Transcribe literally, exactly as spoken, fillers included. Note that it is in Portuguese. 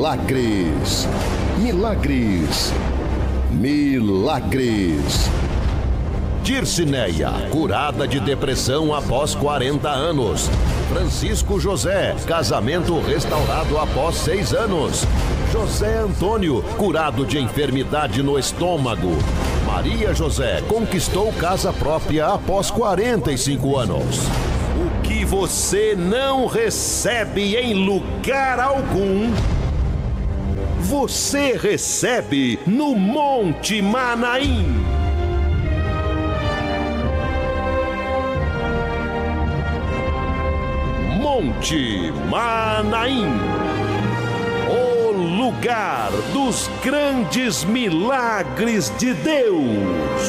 Milagres, milagres, milagres. Dircineia, curada de depressão após quarenta anos. Francisco José, casamento restaurado após seis anos. José Antônio, curado de enfermidade no estômago. Maria José conquistou casa própria após quarenta e cinco anos. O que você não recebe em lugar algum, você recebe no Monte Manaim. Monte Manaim, o lugar dos grandes milagres de Deus.